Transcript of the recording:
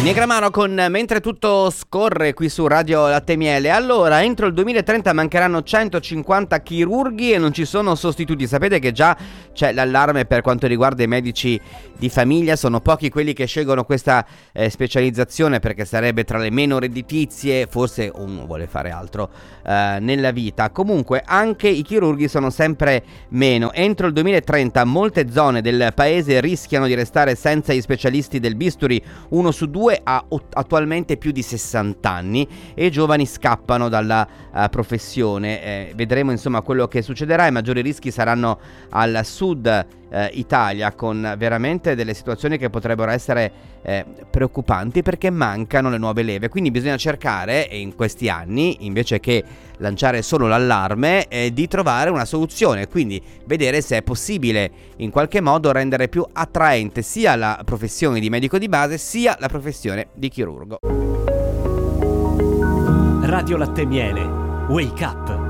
Negramaro con Mentre tutto scorre qui su Radio Latte e Miele. Allora, entro il 2030 mancheranno 150 chirurghi e non ci sono sostituti. Sapete che già c'è l'allarme per quanto riguarda i medici di famiglia. Sono pochi quelli che scelgono questa specializzazione perché sarebbe tra le meno redditizie. Forse uno vuole fare altro nella vita. Comunque anche i chirurghi sono sempre meno. Entro il 2030 molte zone del paese rischiano di restare senza gli specialisti del bisturi. 1 su 2 ha attualmente più di 60 anni e i giovani scappano dalla professione. Vedremo insomma quello che succederà. I maggiori rischi saranno al sud Italia, con veramente delle situazioni che potrebbero essere preoccupanti perché mancano le nuove leve. Quindi bisogna cercare in questi anni, invece che lanciare solo l'allarme, di trovare una soluzione, quindi vedere se è possibile in qualche modo rendere più attraente sia la professione di medico di base sia la professione di chirurgo. Radio Latte e Miele, Wake Up.